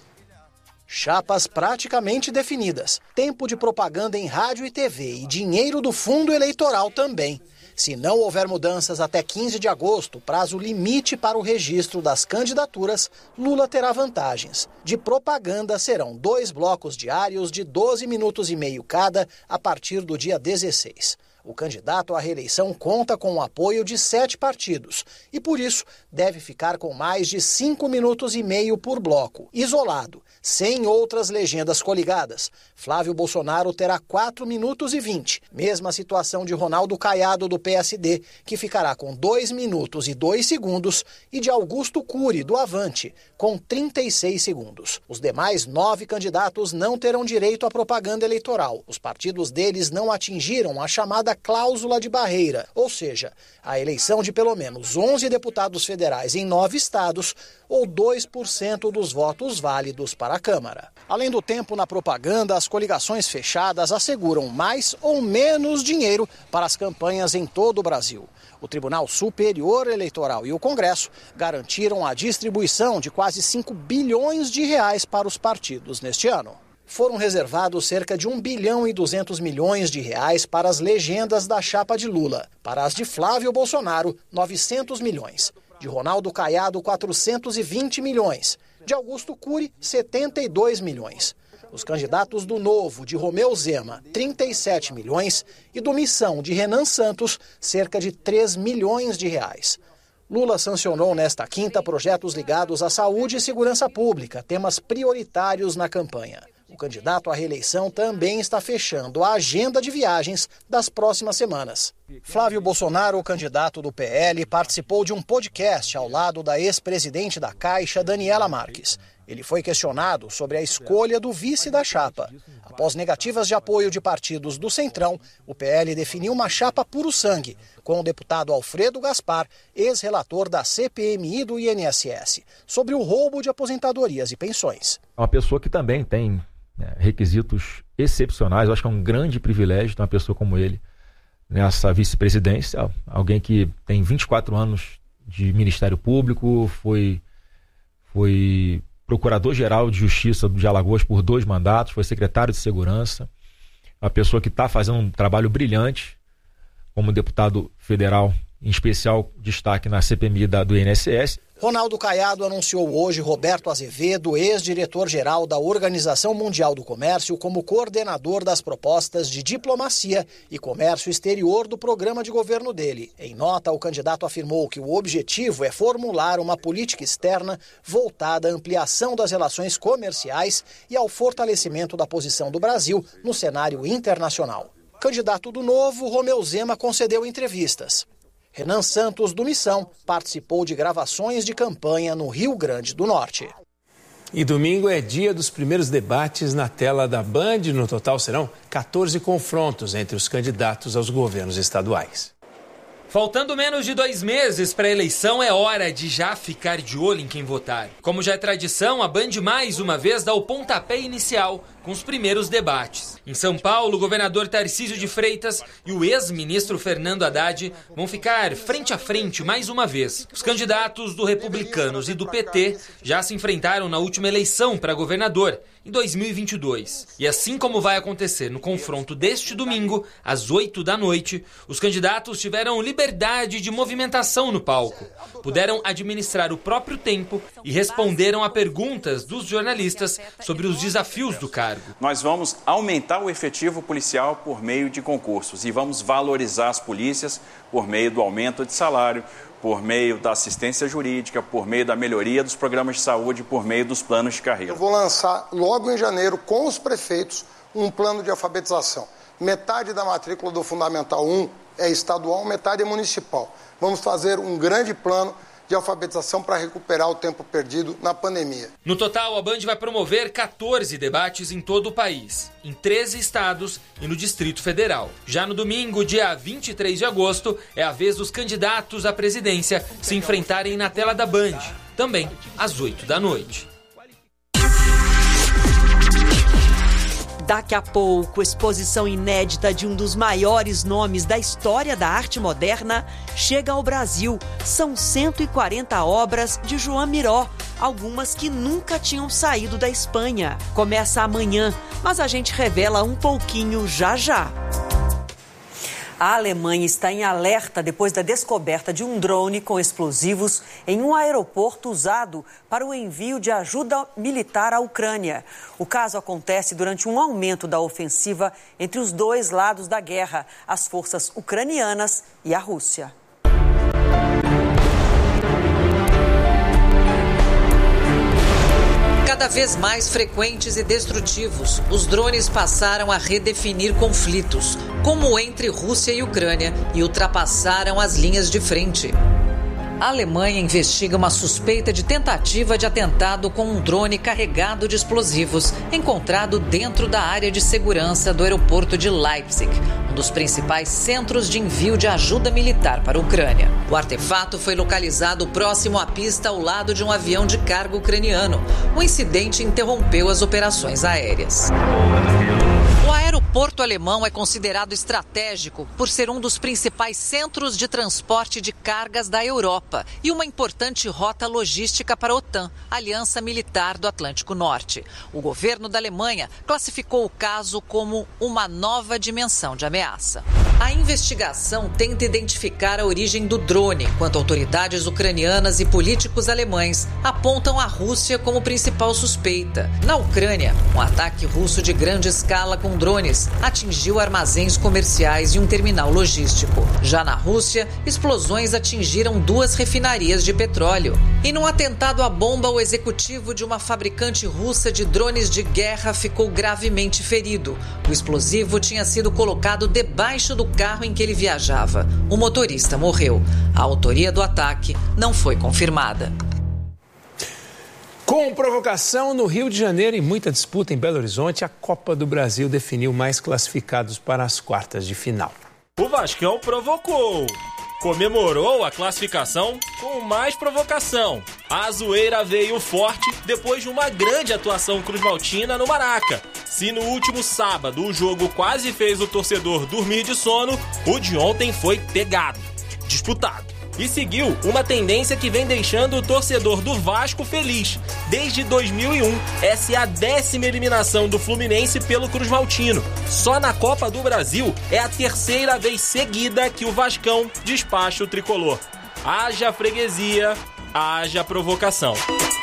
Chapas praticamente definidas, tempo de propaganda em rádio e TV e dinheiro do fundo eleitoral também. Se não houver mudanças até 15 de agosto, prazo limite para o registro das candidaturas, Lula terá vantagens. De propaganda serão 2 blocos diários de 12 minutos e meio cada a partir do dia 16. O candidato à reeleição conta com o apoio de 7 partidos e, por isso, deve ficar com mais de 5 minutos e meio por bloco, isolado, sem outras legendas coligadas. Flávio Bolsonaro terá 4 minutos e 20, mesma situação de Ronaldo Caiado do PSD, que ficará com 2 minutos e 2 segundos, e de Augusto Cury, do Avante, com 36 segundos. Os demais 9 candidatos não terão direito à propaganda eleitoral. Os partidos deles não atingiram a chamada cláusula de barreira, ou seja, a eleição de pelo menos 11 deputados federais em 9 estados ou 2% dos votos válidos para a Câmara. Além do tempo na propaganda, as coligações fechadas asseguram mais ou menos dinheiro para as campanhas em todo o Brasil. O Tribunal Superior Eleitoral e o Congresso garantiram a distribuição de quase 5 bilhões de reais para os partidos neste ano. Foram reservados cerca de 1 bilhão e 200 milhões de reais para as legendas da chapa de Lula. Para as de Flávio Bolsonaro, 900 milhões. De Ronaldo Caiado, 420 milhões. De Augusto Cury, 72 milhões. Os candidatos do Novo, de Romeu Zema, 37 milhões. E do Missão, de Renan Santos, cerca de 3 milhões de reais. Lula sancionou nesta quinta projetos ligados à saúde e segurança pública, temas prioritários na campanha. O candidato à reeleição também está fechando a agenda de viagens das próximas semanas. Flávio Bolsonaro, candidato do PL, participou de um podcast ao lado da ex-presidente da Caixa, Daniela Marques. Ele foi questionado sobre a escolha do vice da chapa. Após negativas de apoio de partidos do Centrão, o PL definiu uma chapa puro sangue, com o deputado Alfredo Gaspar, ex-relator da CPMI do INSS, sobre o roubo de aposentadorias e pensões. É uma pessoa que também tem requisitos excepcionais. Eu acho que é um grande privilégio ter uma pessoa como ele nessa vice-presidência. Alguém que tem 24 anos de Ministério Público, foi procurador-geral de Justiça de Alagoas por 2 mandatos, foi secretário de Segurança, uma pessoa que está fazendo um trabalho brilhante como deputado federal, em especial destaque na CPMI do INSS. Ronaldo Caiado anunciou hoje Roberto Azevedo, ex-diretor-geral da Organização Mundial do Comércio, como coordenador das propostas de diplomacia e comércio exterior do programa de governo dele. Em nota, o candidato afirmou que o objetivo é formular uma política externa voltada à ampliação das relações comerciais e ao fortalecimento da posição do Brasil no cenário internacional. Candidato do Novo, Romeu Zema concedeu entrevistas. Renan Santos, do Missão, participou de gravações de campanha no Rio Grande do Norte. E domingo é dia dos primeiros debates na tela da Band. No total serão 14 confrontos entre os candidatos aos governos estaduais. Faltando menos de 2 meses para a eleição, é hora de já ficar de olho em quem votar. Como já é tradição, a Band mais uma vez dá o pontapé inicial com os primeiros debates. Em São Paulo, o governador Tarcísio de Freitas e o ex-ministro Fernando Haddad vão ficar frente a frente mais uma vez. Os candidatos do Republicanos e do PT já se enfrentaram na última eleição para governador, em 2022. E assim como vai acontecer no confronto deste domingo, às 8 da noite, os candidatos tiveram liberdade de movimentação no palco. Puderam administrar o próprio tempo e responderam a perguntas dos jornalistas sobre os desafios do cargo. Nós vamos aumentar o efetivo policial por meio de concursos e vamos valorizar as polícias por meio do aumento de salário, por meio da assistência jurídica, por meio da melhoria dos programas de saúde, por meio dos planos de carreira. Eu vou lançar logo em janeiro com os prefeitos um plano de alfabetização. Metade da matrícula do Fundamental 1 é estadual, metade é municipal. Vamos fazer um grande plano de alfabetização para recuperar o tempo perdido na pandemia. No total, a Band vai promover 14 debates em todo o país, em 13 estados e no Distrito Federal. Já no domingo, dia 23 de agosto, é a vez dos candidatos à presidência se enfrentarem na tela da Band, também às 8 da noite. Daqui a pouco, exposição inédita de um dos maiores nomes da história da arte moderna chega ao Brasil. São 140 obras de Joan Miró, algumas que nunca tinham saído da Espanha. Começa amanhã, mas a gente revela um pouquinho já já. A Alemanha está em alerta depois da descoberta de um drone com explosivos em um aeroporto usado para o envio de ajuda militar à Ucrânia. O caso acontece durante um aumento da ofensiva entre os 2 lados da guerra, as forças ucranianas e a Rússia. Cada vez mais frequentes e destrutivos, os drones passaram a redefinir conflitos, como entre Rússia e Ucrânia, e ultrapassaram as linhas de frente. A Alemanha investiga uma suspeita de tentativa de atentado com um drone carregado de explosivos, encontrado dentro da área de segurança do aeroporto de Leipzig, um dos principais centros de envio de ajuda militar para a Ucrânia. O artefato foi localizado próximo à pista ao lado de um avião de carga ucraniano. O incidente interrompeu as operações aéreas. O aeroporto alemão é considerado estratégico por ser um dos principais centros de transporte de cargas da Europa e uma importante rota logística para a OTAN, Aliança Militar do Atlântico Norte. O governo da Alemanha classificou o caso como uma nova dimensão de ameaça. A investigação tenta identificar a origem do drone, enquanto autoridades ucranianas e políticos alemães apontam a Rússia como principal suspeita. Na Ucrânia, um ataque russo de grande escala com drones atingiu armazéns comerciais e um terminal logístico. Já na Rússia, explosões atingiram 2 refinarias de petróleo. E num atentado à bomba, o executivo de uma fabricante russa de drones de guerra ficou gravemente ferido. O explosivo tinha sido colocado debaixo do carro em que ele viajava. O motorista morreu. A autoria do ataque não foi confirmada. Com provocação no Rio de Janeiro e muita disputa em Belo Horizonte, a Copa do Brasil definiu mais classificados para as quartas de final. O Vascão provocou. Comemorou a classificação com mais provocação. A zoeira veio forte depois de uma grande atuação cruzmaltina no Maraca. Se no último sábado o jogo quase fez o torcedor dormir de sono, o de ontem foi pegado, disputado. E seguiu uma tendência que vem deixando o torcedor do Vasco feliz. Desde 2001, essa é a 10ª eliminação do Fluminense pelo Cruzmaltino. Só na Copa do Brasil é a 3ª vez seguida que o Vascão despacha o tricolor. Haja freguesia, haja provocação.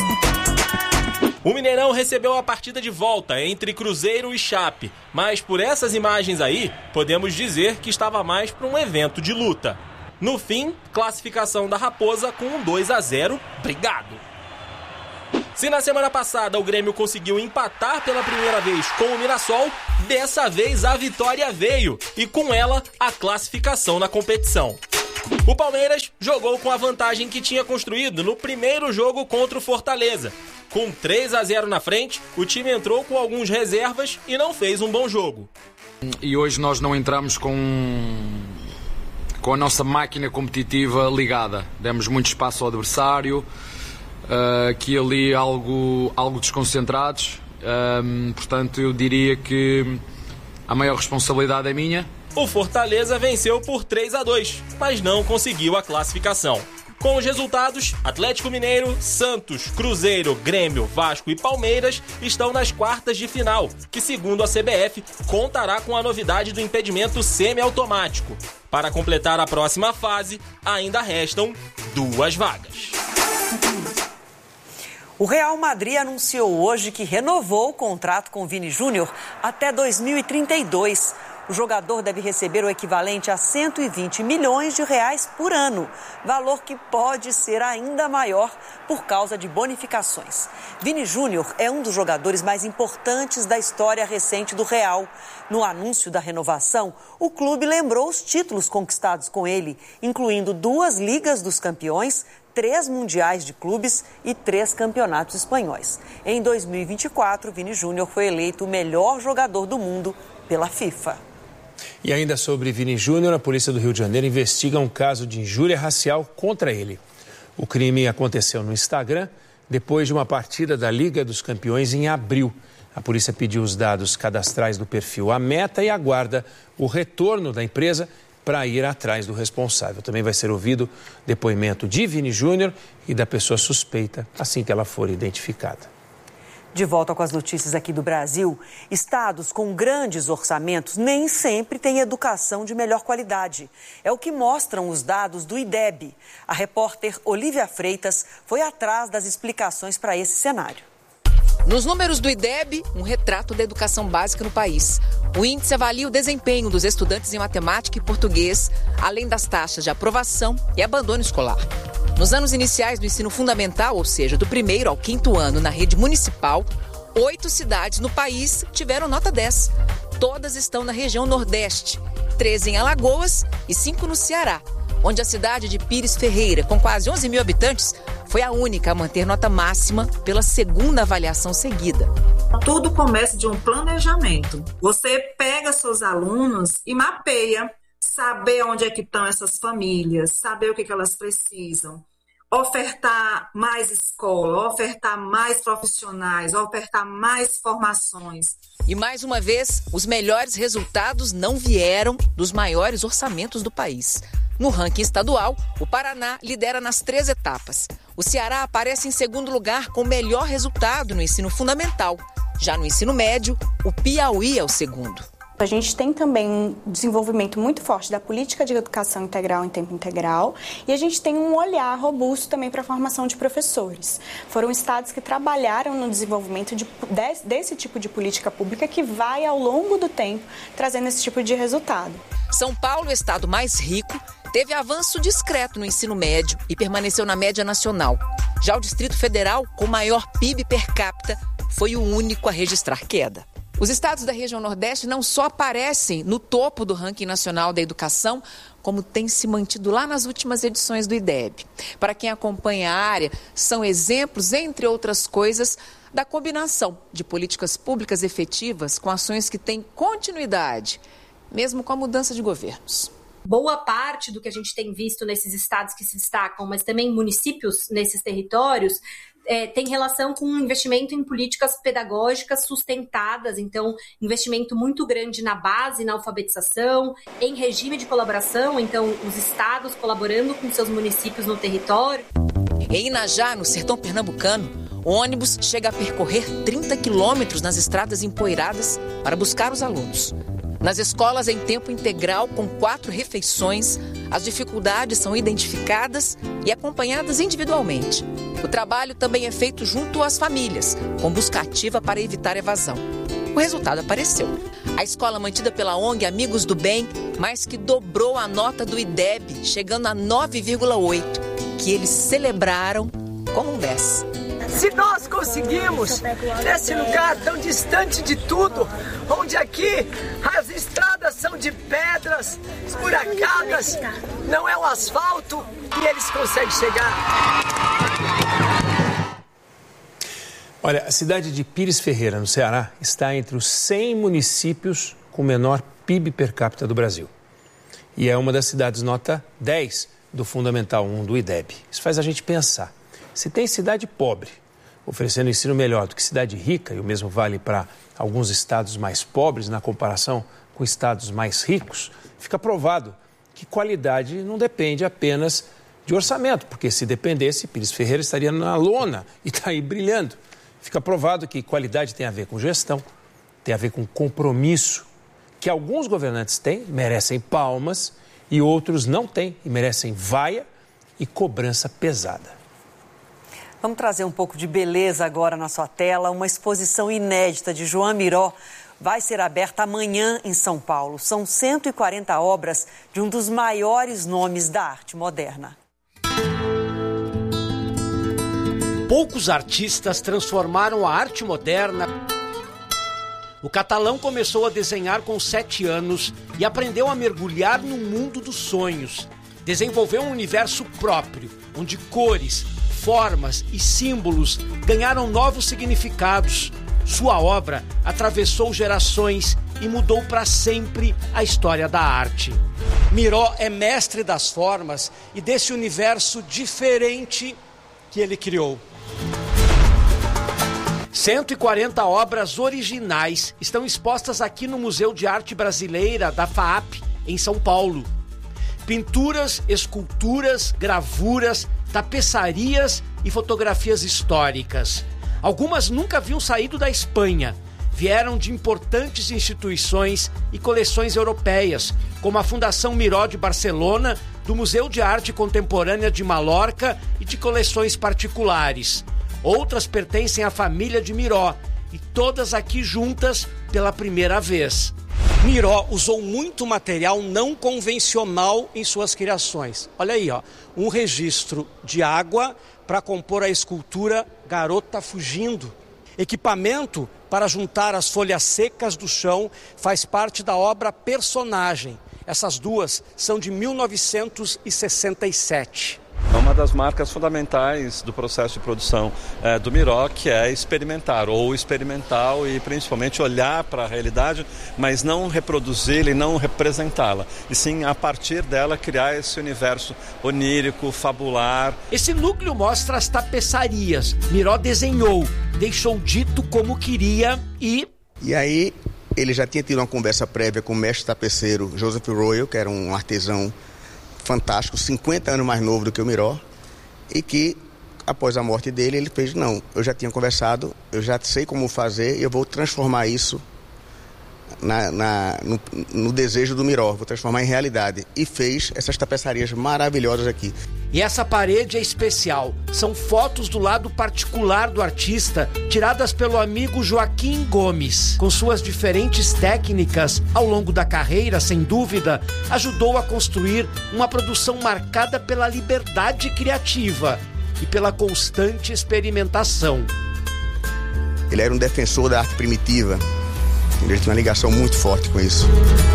O Mineirão recebeu a partida de volta entre Cruzeiro e Chape, mas por essas imagens aí, podemos dizer que estava mais para um evento de luta. No fim, classificação da Raposa com um 2-0, brigado. Se na semana passada o Grêmio conseguiu empatar pela primeira vez com o Mirassol, dessa vez a vitória veio e com ela a classificação na competição. O Palmeiras jogou com a vantagem que tinha construído no primeiro jogo contra o Fortaleza. Com 3-0 na frente, o time entrou com alguns reservas e não fez um bom jogo. E hoje nós não entramos com a nossa máquina competitiva ligada. Demos muito espaço ao adversário, aqui e ali algo desconcentrados. Portanto, eu diria que a maior responsabilidade é minha. O Fortaleza venceu por 3-2, mas não conseguiu a classificação. Com os resultados, Atlético Mineiro, Santos, Cruzeiro, Grêmio, Vasco e Palmeiras estão nas quartas de final, que, segundo a CBF, contará com a novidade do impedimento semiautomático. Para completar a próxima fase, ainda restam 2 vagas. O Real Madrid anunciou hoje que renovou o contrato com Vini Júnior até 2032. O jogador deve receber o equivalente a 120 milhões de reais por ano, valor que pode ser ainda maior por causa de bonificações. Vini Júnior é um dos jogadores mais importantes da história recente do Real. No anúncio da renovação, o clube lembrou os títulos conquistados com ele, incluindo 2 Ligas dos Campeões, 3 Mundiais de Clubes e 3 Campeonatos Espanhóis. Em 2024, Vini Júnior foi eleito o melhor jogador do mundo pela FIFA. E ainda sobre Vini Júnior, a polícia do Rio de Janeiro investiga um caso de injúria racial contra ele. O crime aconteceu no Instagram depois de uma partida da Liga dos Campeões em abril. A polícia pediu os dados cadastrais do perfil à Meta e aguarda o retorno da empresa para ir atrás do responsável. Também vai ser ouvido depoimento de Vini Júnior e da pessoa suspeita assim que ela for identificada. De volta com as notícias aqui do Brasil, estados com grandes orçamentos nem sempre têm educação de melhor qualidade. É o que mostram os dados do IDEB. A repórter Olivia Freitas foi atrás das explicações para esse cenário. Nos números do IDEB, um retrato da educação básica no país. O índice avalia o desempenho dos estudantes em matemática e português, além das taxas de aprovação e abandono escolar. Nos anos iniciais do ensino fundamental, ou seja, do 1º ao 5º ano na rede municipal, 8 cidades no país tiveram nota 10. Todas estão na região Nordeste, 13 em Alagoas e 5 no Ceará, onde a cidade de Pires Ferreira, com quase 11 mil habitantes, foi a única a manter nota máxima pela 2ª avaliação seguida. Tudo começa de um planejamento. Você pega seus alunos e mapeia, saber onde é que estão essas famílias, saber o que elas precisam, ofertar mais escola, ofertar mais profissionais, ofertar mais formações. E mais uma vez, os melhores resultados não vieram dos maiores orçamentos do país. No ranking estadual, o Paraná lidera nas 3 etapas. O Ceará aparece em 2º lugar com o melhor resultado no ensino fundamental. Já no ensino médio, o Piauí é o 2º. A gente tem também um desenvolvimento muito forte da política de educação integral em tempo integral e a gente tem um olhar robusto também para a formação de professores. Foram estados que trabalharam no desenvolvimento desse tipo de política pública que vai, ao longo do tempo, trazendo esse tipo de resultado. São Paulo, o estado mais rico, teve avanço discreto no ensino médio e permaneceu na média nacional. Já o Distrito Federal, com maior PIB per capita, foi o único a registrar queda. Os estados da região Nordeste não só aparecem no topo do ranking nacional da educação, como tem se mantido lá nas últimas edições do IDEB. Para quem acompanha a área, são exemplos, entre outras coisas, da combinação de políticas públicas efetivas com ações que têm continuidade, mesmo com a mudança de governos. Boa parte do que a gente tem visto nesses estados que se destacam, mas também municípios nesses territórios, tem relação com investimento em políticas pedagógicas sustentadas, então investimento muito grande na base, na alfabetização, em regime de colaboração, então os estados colaborando com seus municípios no território. Em Inajá, no sertão pernambucano, o ônibus chega a percorrer 30 quilômetros nas estradas empoeiradas para buscar os alunos. Nas escolas em tempo integral, com 4 refeições, as dificuldades são identificadas e acompanhadas individualmente. O trabalho também é feito junto às famílias, com busca ativa para evitar evasão. O resultado apareceu. A escola mantida pela ONG Amigos do Bem mais que dobrou a nota do IDEB, chegando a 9,8, que eles celebraram como um 10. Se nós conseguimos, nesse lugar tão distante de tudo, onde aqui as estradas são de pedras esburacadas, não é um asfalto, e eles conseguem chegar. Olha, a cidade de Pires Ferreira, no Ceará, está entre os 100 municípios com menor PIB per capita do Brasil. E é uma das cidades nota 10 do Fundamental 1 do IDEB. Isso faz a gente pensar. Se tem cidade pobre oferecendo ensino melhor do que cidade rica, e o mesmo vale para alguns estados mais pobres na comparação com estados mais ricos, fica provado que qualidade não depende apenas de orçamento, porque se dependesse, Pires Ferreira estaria na lona e está aí brilhando. Fica provado que qualidade tem a ver com gestão, tem a ver com compromisso, que alguns governantes têm, merecem palmas, e outros não têm e merecem vaia e cobrança pesada. Vamos trazer um pouco de beleza agora na sua tela. Uma exposição inédita de João Miró vai ser aberta amanhã em São Paulo. São 140 obras de um dos maiores nomes da arte moderna. Poucos artistas transformaram a arte moderna. O catalão começou a desenhar com 7 anos e aprendeu a mergulhar no mundo dos sonhos. Desenvolveu um universo próprio, onde cores, formas e símbolos ganharam novos significados. Sua obra atravessou gerações e mudou para sempre a história da arte. Miró é mestre das formas e desse universo diferente que ele criou. 140 obras originais estão expostas aqui no Museu de Arte Brasileira da FAAP, em São Paulo. Pinturas, esculturas, gravuras, tapeçarias e fotografias históricas. Algumas nunca haviam saído da Espanha. Vieram de importantes instituições e coleções europeias, como a Fundação Miró de Barcelona, do Museu de Arte Contemporânea de Malorca e de coleções particulares. Outras pertencem à família de Miró e todas aqui juntas pela primeira vez. Miró usou muito material não convencional em suas criações. Olha aí, um registro de água para compor a escultura Garota Fugindo. Equipamento para juntar as folhas secas do chão faz parte da obra Personagem. Essas duas são de 1967. É uma das marcas fundamentais do processo de produção do Miró, que é experimentar, ou experimental e principalmente olhar para a realidade, mas não reproduzi-la e não representá-la, e sim, a partir dela, criar esse universo onírico, fabular. Esse núcleo mostra as tapeçarias. Miró desenhou, deixou dito como queria e aí ele já tinha tido uma conversa prévia com o mestre tapeceiro Joseph Royal, que era um artesão fantástico, 50 anos mais novo do que o Miró, e que após a morte dele ele fez, não, eu já tinha conversado, eu já sei como fazer e eu vou transformar isso no desejo do Miró, vou transformar em realidade, e fez essas tapeçarias maravilhosas aqui. E essa parede é especial, são fotos do lado particular do artista, tiradas pelo amigo Joaquim Gomes. Com suas diferentes técnicas, ao longo da carreira, sem dúvida, ajudou a construir uma produção marcada pela liberdade criativa e pela constante experimentação. Ele era um defensor da arte primitiva, ele tinha uma ligação muito forte com isso.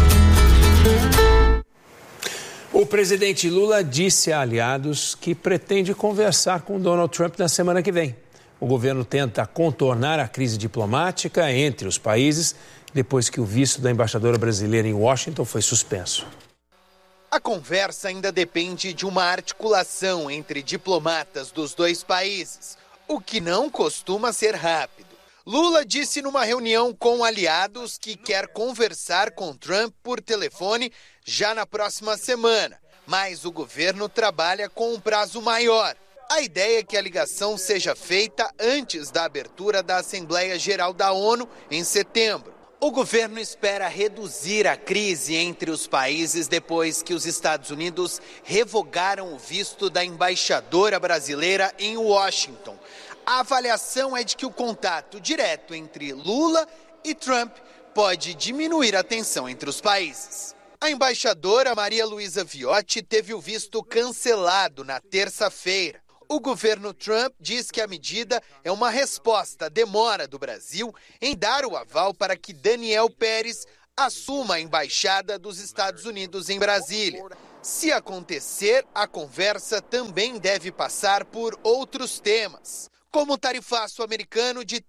O presidente Lula disse a aliados que pretende conversar com Donald Trump na semana que vem. O governo tenta contornar a crise diplomática entre os países depois que o visto da embaixadora brasileira em Washington foi suspenso. A conversa ainda depende de uma articulação entre diplomatas dos dois países. o que não costuma ser rápido. Lula disse numa reunião com aliados que quer conversar com Trump por telefone já na próxima semana, mas o governo trabalha com um prazo maior. A ideia é que a ligação seja feita antes da abertura da Assembleia Geral da ONU em setembro. O governo espera reduzir a crise entre os países depois que os Estados Unidos revogaram o visto da embaixadora brasileira em Washington. A avaliação é de que o contato direto entre Lula e Trump pode diminuir a tensão entre os países. A embaixadora Maria Luísa Viotti teve o visto cancelado na terça-feira. O governo Trump diz que a medida é uma resposta à demora do Brasil em dar o aval para que Daniel Pérez assuma a embaixada dos Estados Unidos em Brasília. Se acontecer, a conversa também deve passar por outros temas, como o tarifaço americano de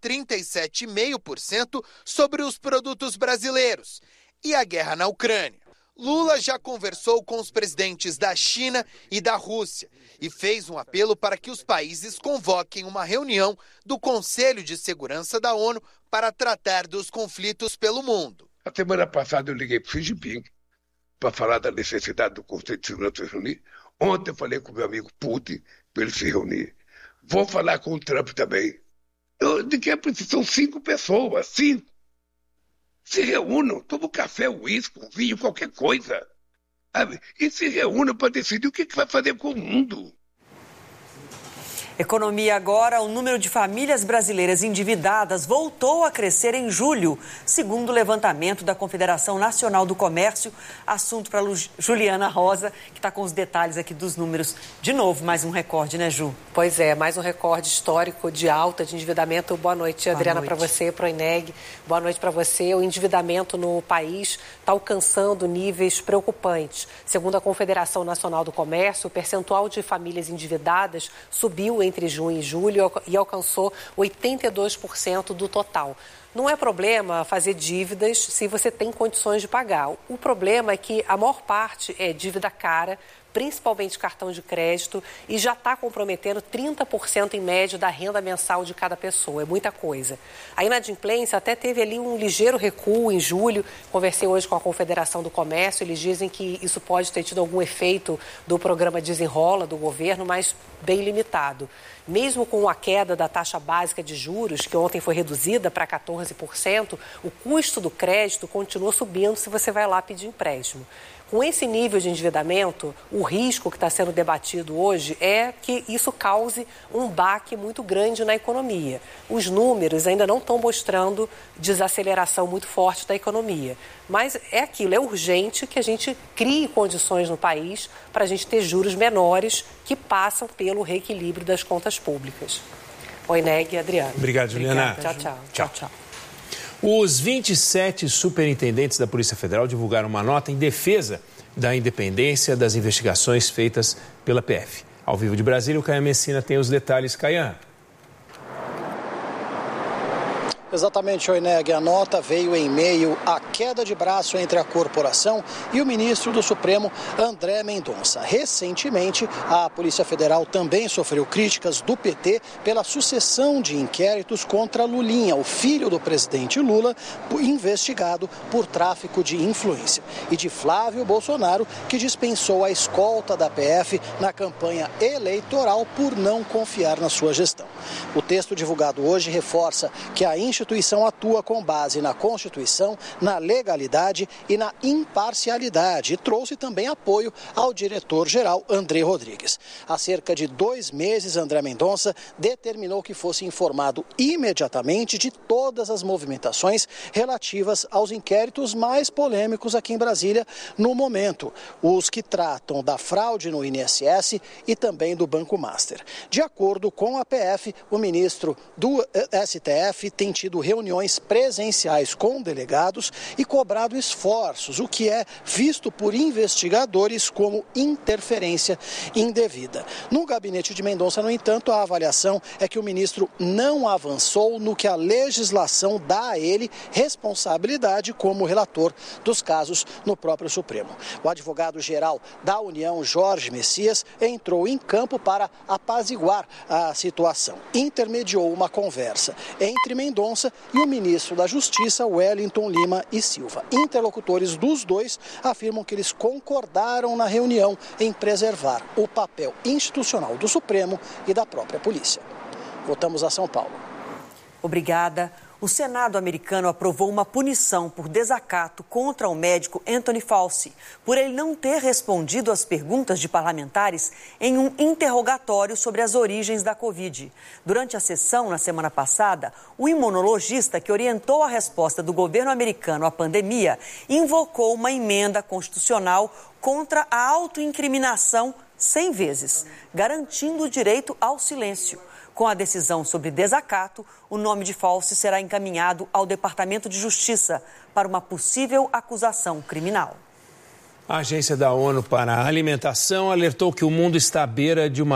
37,5% sobre os produtos brasileiros e a guerra na Ucrânia. Lula já conversou com os presidentes da China e da Rússia e fez um apelo para que os países convoquem uma reunião do Conselho de Segurança da ONU para tratar dos conflitos pelo mundo. A semana passada eu liguei para o Xi Jinping para falar da necessidade do Conselho de Segurança se reunir. Ontem eu falei com o meu amigo Putin para ele se reunir. Vou falar com o Trump também. De que são 5 pessoas, 5. Se reúnam, tomam café, uísque, vinho, qualquer coisa. Sabe? E se reúnam para decidir o que vai fazer com o mundo. Economia agora, o número de famílias brasileiras endividadas voltou a crescer em julho, segundo o levantamento da Confederação Nacional do Comércio. Assunto para Juliana Rosa, que está com os detalhes aqui dos números. De novo, mais um recorde, né, Ju? Pois é, mais um recorde histórico de alta de endividamento. Boa noite, Adriana, para você, para o INEG. Boa noite para você. O endividamento no país está alcançando níveis preocupantes. Segundo a Confederação Nacional do Comércio, o percentual de famílias endividadas subiu entre junho e julho e alcançou 82% do total. Não é problema fazer dívidas se você tem condições de pagar. O problema é que a maior parte é dívida cara, principalmente cartão de crédito, e já está comprometendo 30% em média da renda mensal de cada pessoa. É muita coisa. A inadimplência até teve ali um ligeiro recuo em julho. Conversei hoje com a Confederação do Comércio. Eles dizem que isso pode ter tido algum efeito do programa Desenrola do governo, mas bem limitado. Mesmo com a queda da taxa básica de juros, que ontem foi reduzida para 14%, o custo do crédito continua subindo se você vai lá pedir empréstimo. Com esse nível de endividamento, o risco que está sendo debatido hoje é que isso cause um baque muito grande na economia. Os números ainda não estão mostrando desaceleração muito forte da economia. Mas é aquilo, é urgente que a gente crie condições no país para a gente ter juros menores que passam pelo reequilíbrio das contas públicas. Oi, Neg e Adriano. Obrigado, Juliana. Tchau. Os 27 superintendentes da Polícia Federal divulgaram uma nota em defesa da independência das investigações feitas pela PF. Ao vivo de Brasília, o Caian Messina tem os detalhes. Caian. Exatamente, Oineg. A nota veio em meio à queda de braço entre a corporação e o ministro do Supremo, André Mendonça. Recentemente, a Polícia Federal também sofreu críticas do PT pela sucessão de inquéritos contra Lulinha, o filho do presidente Lula, investigado por tráfico de influência, e de Flávio Bolsonaro, que dispensou a escolta da PF na campanha eleitoral por não confiar na sua gestão. O texto divulgado hoje reforça que a instituição atua com base na Constituição, na legalidade e na imparcialidade, e trouxe também apoio ao diretor-geral André Rodrigues. Há cerca de 2 meses, André Mendonça determinou que fosse informado imediatamente de todas as movimentações relativas aos inquéritos mais polêmicos aqui em Brasília no momento, os que tratam da fraude no INSS e também do Banco Master. De acordo com a PF, o ministro do STF tem tido mantido reuniões presenciais com delegados e cobrado esforços, o que é visto por investigadores como interferência indevida. No gabinete de Mendonça, no entanto, a avaliação é que o ministro não avançou no que a legislação dá a ele responsabilidade como relator dos casos no próprio Supremo. O advogado-geral da União, Jorge Messias, entrou em campo para apaziguar a situação. Intermediou uma conversa entre Mendonça e o ministro da Justiça, Wellington Lima e Silva. Interlocutores dos dois afirmam que eles concordaram na reunião em preservar o papel institucional do Supremo e da própria polícia. Voltamos a São Paulo. Obrigada. O Senado americano aprovou uma punição por desacato contra o médico Anthony Fauci, por ele não ter respondido às perguntas de parlamentares em um interrogatório sobre as origens da Covid. Durante a sessão, na semana passada, o imunologista que orientou a resposta do governo americano à pandemia invocou uma emenda constitucional contra a autoincriminação 100 vezes, garantindo o direito ao silêncio. Com a decisão sobre desacato, o nome de Fauci será encaminhado ao Departamento de Justiça para uma possível acusação criminal. A Agência da ONU para a Alimentação alertou que o mundo está à beira de uma